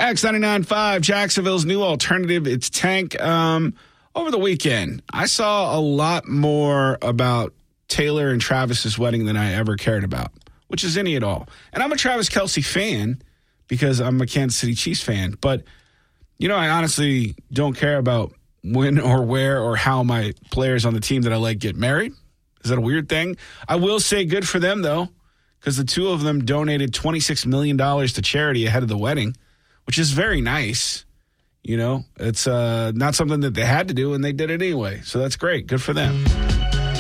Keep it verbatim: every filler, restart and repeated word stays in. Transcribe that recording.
X ninety-nine point five, Jacksonville's new alternative. It's Tank. Um, over the weekend, I saw a lot more about Taylor and Travis's wedding than I ever cared about, which is any at all. And I'm a Travis Kelce fan because I'm a Kansas City Chiefs fan. But, you know, I honestly don't care about when or where or how my players on the team that I like get married. Is that a weird thing? I will say good for them, though, because the two of them donated twenty-six million dollars to charity ahead of the wedding, which is very nice. You know, it's uh, not something that they had to do, and they did it anyway. So that's great. Good for them.